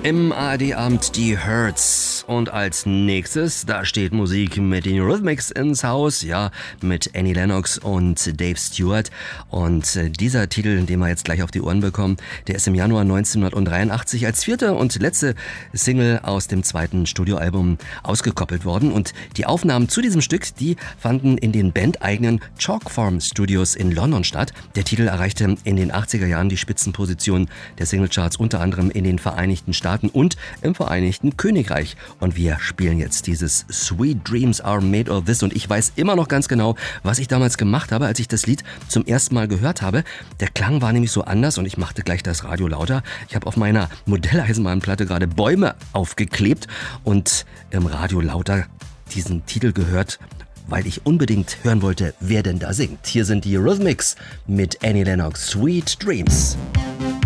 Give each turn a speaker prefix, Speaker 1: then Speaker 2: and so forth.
Speaker 1: Im ARD-Abend die Hurts. Und als nächstes, da steht Musik mit den Eurythmics ins Haus, ja, mit Annie Lennox und Dave Stewart. Und dieser Titel, den wir jetzt gleich auf die Ohren bekommen, der ist im Januar 1983 als vierte und letzte Single aus dem zweiten Studioalbum ausgekoppelt worden. Und die Aufnahmen zu diesem Stück, die fanden in den bandeigenen Chalkform Studios in London statt. Der Titel erreichte in den 80er Jahren die Spitzenposition der Singlecharts, unter anderem in den Vereinigten Staaten und im Vereinigten Königreich. Und wir spielen jetzt dieses Sweet Dreams Are Made of This. Und ich weiß immer noch ganz genau, was ich damals gemacht habe, als ich das Lied zum ersten Mal gehört habe. Der Klang war nämlich so anders und ich machte gleich das Radio lauter. Ich habe auf meiner Modelleisenbahnplatte gerade Bäume aufgeklebt und im Radio lauter diesen Titel gehört, weil ich unbedingt hören wollte, wer denn da singt. Hier sind die Eurythmics mit Annie Lennox, Sweet Dreams.